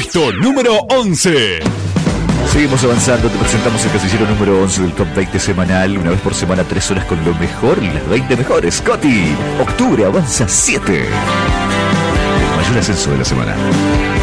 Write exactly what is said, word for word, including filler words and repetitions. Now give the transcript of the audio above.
Puesto número once. Seguimos avanzando, te presentamos el casillero número once del Top veinte semanal. Una vez por semana, tres horas con lo mejor y las veinte mejores. Scotty, octubre avanza siete. Mayor ascenso de la semana.